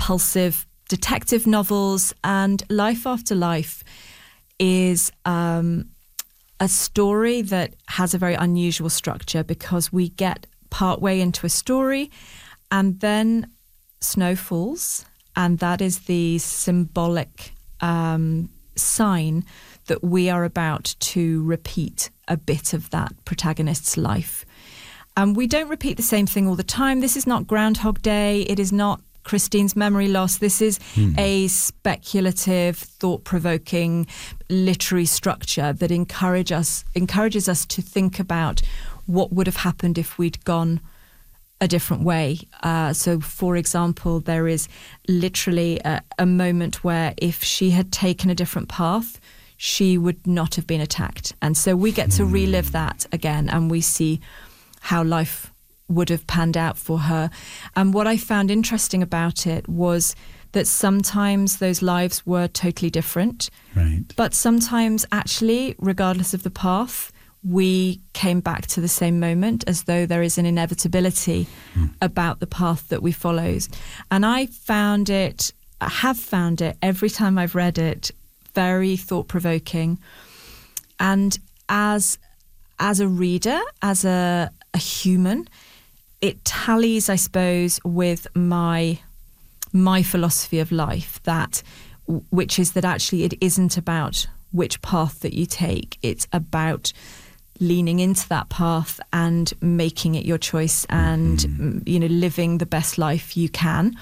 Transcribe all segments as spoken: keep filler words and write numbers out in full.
impulsive detective novels. And Life After Life is um, a story that has a very unusual structure, because we get partway into a story and then snow falls, and that is the symbolic um, sign that we are about to repeat a bit of that protagonist's life. And we don't repeat the same thing all the time. This is not Groundhog Day. It is not Christine's memory loss. This is mm. a speculative, thought-provoking literary structure that encourage us, encourages us to think about what would have happened if we'd gone a different way. Uh, so, for example, there is literally a, a moment where if she had taken a different path, she would not have been attacked. And so we get to relive that again, and we see how life would have panned out for her. And what I found interesting about it was that sometimes those lives were totally different. Right. But sometimes, actually, regardless of the path, we came back to the same moment, as though there is an inevitability mm. about the path that we followed. And I found it, I have found it, every time I've read it, very thought-provoking. And as as a reader, as a, a human, it tallies, I suppose, with my my philosophy of life, that which is that actually it isn't about which path that you take. It's about leaning into that path and making it your choice, and mm-hmm. you know, living the best life you can,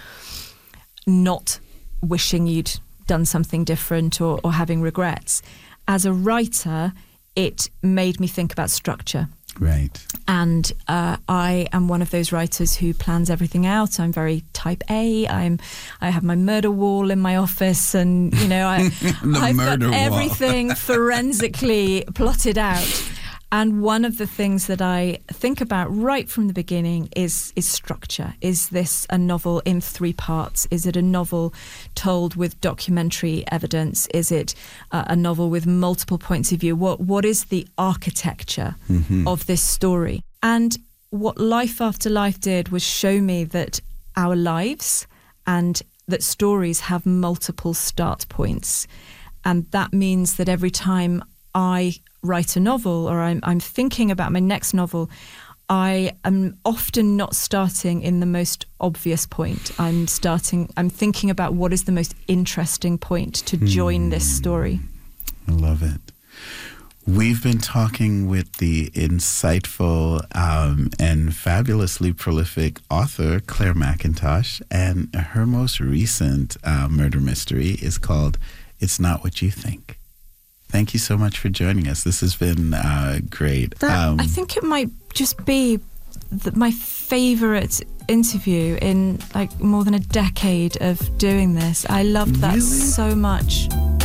not wishing you'd done something different or, or having regrets. As a writer, it made me think about structure. Right. And uh, I am one of those writers who plans everything out. I'm very type A. I'm. I have my murder wall in my office, and you know, I, I've got everything forensically plotted out. And one of the things that I think about right from the beginning is is structure. Is this a novel in three parts? Is it a novel told with documentary evidence? Is it uh, a novel with multiple points of view? What What is the architecture mm-hmm. of this story? And what Life After Life did was show me that our lives and that stories have multiple start points. And that means that every time I write a novel, or I'm, I'm thinking about my next novel, I am often not starting in the most obvious point. I'm starting, I'm thinking about what is the most interesting point to join mm. this story. I love it. We've been talking with the insightful um, and fabulously prolific author, Claire Mackintosh, and her most recent uh, murder mystery is called It's Not What You Think. Thank you so much for joining us. This has been uh, great. That, um, I think it might just be the, my favourite interview in like more than a decade of doing this. I loved that really? so much.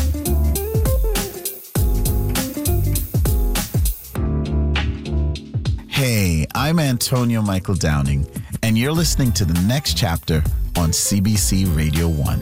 Hey, I'm Antonio Michael Downing, and you're listening to the next chapter on C B C Radio one.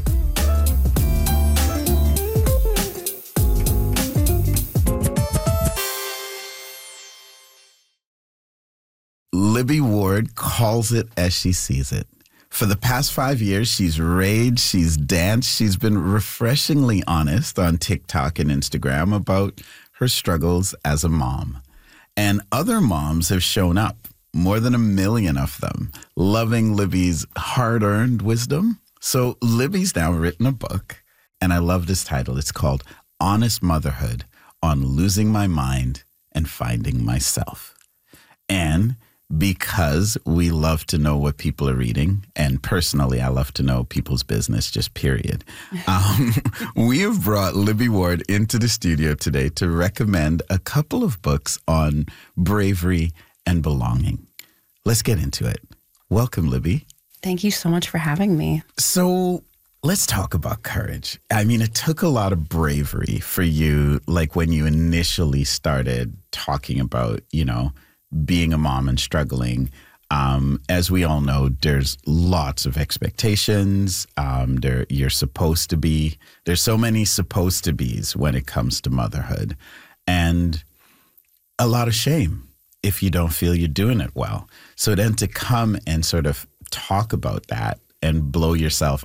Libby Ward calls it as she sees it. For the past five years, she's raged, she's danced, she's been refreshingly honest on TikTok and Instagram about her struggles as a mom. And other moms have shown up, more than a million of them, loving Libby's hard-earned wisdom. So Libby's now written a book, and I love this title. It's called Honest Motherhood on Losing My Mind and Finding Myself. And because we love to know what people are reading, and personally, I love to know people's business, just period. Um, we have brought Libby Ward into the studio today to recommend a couple of books on bravery and belonging. Let's get into it. Welcome, Libby. Thank you so much for having me. So let's talk about courage. I mean, it took a lot of bravery for you, like when you initially started talking about, you know, being a mom and struggling. Um, as we all know, there's lots of expectations. Um, there, you're supposed to be, there's so many supposed to be's when it comes to motherhood, and a lot of shame if you don't feel you're doing it well. So then to come and sort of talk about that and blow yourself